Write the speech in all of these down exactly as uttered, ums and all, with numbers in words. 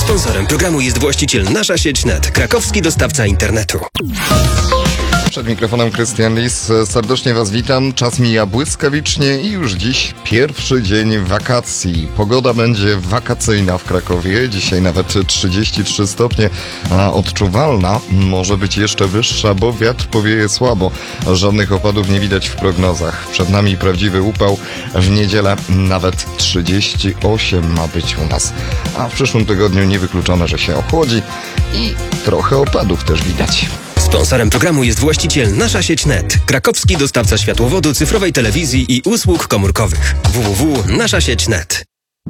Sponsorem programu jest właściciel Nasza Sieć Net, krakowski dostawca internetu. Przed mikrofonem Krystian Lis. Serdecznie Was witam. Czas mija błyskawicznie i już dziś pierwszy dzień wakacji. Pogoda będzie wakacyjna w Krakowie. Dzisiaj nawet trzydzieści trzy stopnie, a odczuwalna może być jeszcze wyższa, bo wiatr powieje słabo. Żadnych opadów nie widać w prognozach. Przed nami prawdziwy upał. W niedzielę nawet trzydzieści osiem ma być u nas. A w przyszłym tygodniu niewykluczone, że się ochłodzi i trochę opadów też widać. Sponsorem programu jest właściciel Nasza Sieć Net, krakowski dostawca światłowodu, cyfrowej telewizji i usług komórkowych. w w w kropka nasza sieć kropka net.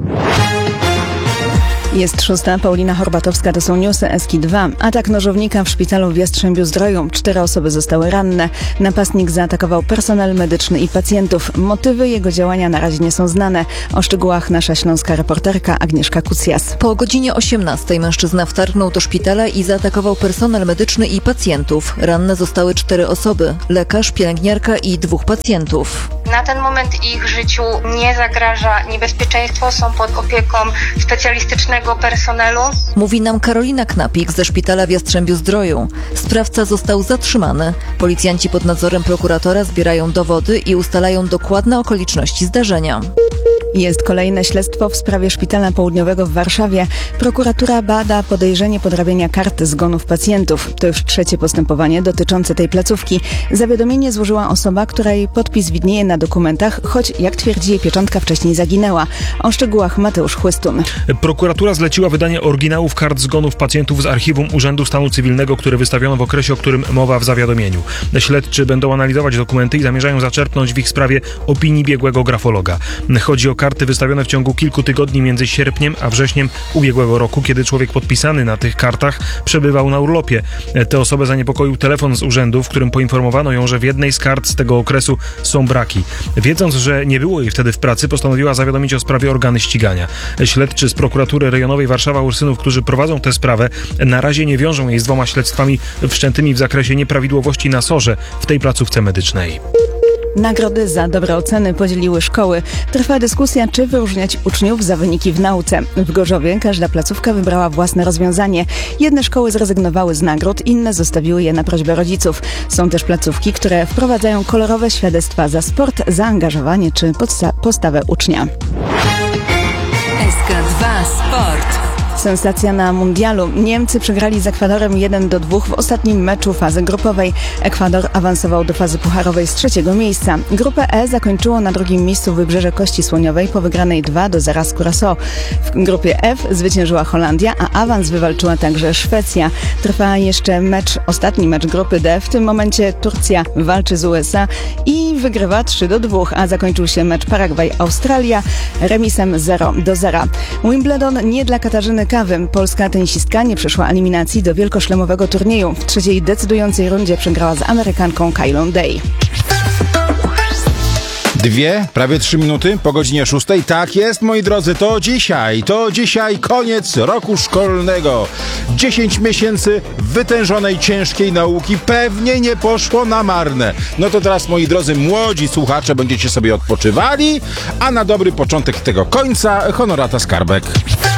Jest szósta, Paulina Horbatowska, to są newsy S K I dwa. Atak nożownika w szpitalu w Jastrzębiu-Zdroju. Cztery osoby zostały ranne. Napastnik zaatakował personel medyczny i pacjentów. Motywy jego działania na razie nie są znane. O szczegółach nasza śląska reporterka Agnieszka Kucjas. Po godzinie osiemnastej mężczyzna wtargnął do szpitala i zaatakował personel medyczny i pacjentów. Ranne zostały cztery osoby. Lekarz, pielęgniarka i dwóch pacjentów. Na ten moment ich życiu nie zagraża niebezpieczeństwo. Są pod opieką specjalistycznego personelu. Mówi nam Karolina Knapik ze szpitala w Jastrzębiu-Zdroju. Sprawca został zatrzymany. Policjanci pod nadzorem prokuratora zbierają dowody i ustalają dokładne okoliczności zdarzenia. Jest kolejne śledztwo w sprawie Szpitala Południowego w Warszawie. Prokuratura bada podejrzenie podrabiania kart zgonów pacjentów. To już trzecie postępowanie dotyczące tej placówki. Zawiadomienie złożyła osoba, której podpis widnieje na dokumentach, choć jak twierdzi jej pieczątka wcześniej zaginęła. O szczegółach Mateusz Chłystun. Prokuratura zleciła wydanie oryginałów kart zgonów pacjentów z archiwum Urzędu Stanu Cywilnego, które wystawiono w okresie, o którym mowa w zawiadomieniu. Śledczy będą analizować dokumenty i zamierzają zaczerpnąć w ich sprawie opinii biegłego grafologa. Chodzi o karty wystawione w ciągu kilku tygodni między sierpniem a wrześniem ubiegłego roku, kiedy człowiek podpisany na tych kartach przebywał na urlopie. Tę osobę zaniepokoił telefon z urzędu, w którym poinformowano ją, że w jednej z kart z tego okresu są braki. Wiedząc, że nie było jej wtedy w pracy, postanowiła zawiadomić o sprawie organy ścigania. Śledczy z prokuratury rejonowej Warszawa-Ursynów, którzy prowadzą tę sprawę, na razie nie wiążą jej z dwoma śledztwami wszczętymi w zakresie nieprawidłowości na sorze w tej placówce medycznej. Nagrody za dobre oceny podzieliły szkoły. Trwa dyskusja, czy wyróżniać uczniów za wyniki w nauce. W Gorzowie każda placówka wybrała własne rozwiązanie. Jedne szkoły zrezygnowały z nagród, inne zostawiły je na prośbę rodziców. Są też placówki, które wprowadzają kolorowe świadectwa za sport, zaangażowanie czy podsta- postawę ucznia. S K dwa Sport. Sensacja na mundialu. Niemcy przegrali z Ekwadorem jeden do dwóch w ostatnim meczu fazy grupowej. Ekwador awansował do fazy pucharowej z trzeciego miejsca. Grupę E zakończyło na drugim miejscu Wybrzeże Kości Słoniowej po wygranej dwa do zera z Curaçao. W grupie F zwyciężyła Holandia, a awans wywalczyła także Szwecja. Trwa jeszcze mecz, ostatni mecz grupy D. W tym momencie Turcja walczy z U S A i wygrywa trzy do dwóch, a zakończył się mecz Paragwaj-Australia remisem zero do zera. Wimbledon nie dla Katarzyny Kawy. Polska tenisistka nie przeszła eliminacji do wielkoszlemowego turnieju. W trzeciej decydującej rundzie przegrała z Amerykanką Kylą Day. Dwie, prawie trzy minuty po godzinie szóstej. Tak jest, moi drodzy, to dzisiaj, to dzisiaj koniec roku szkolnego. Dziesięć miesięcy wytężonej, ciężkiej nauki pewnie nie poszło na marne. No to teraz, moi drodzy, młodzi słuchacze, będziecie sobie odpoczywali, a na dobry początek tego końca Honorata Skarbek.